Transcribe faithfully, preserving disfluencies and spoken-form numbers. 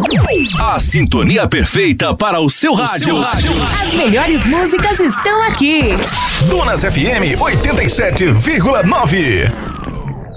A sintonia perfeita para o seu rádio. As melhores músicas estão aqui. Donas F M oitenta e sete vírgula nove.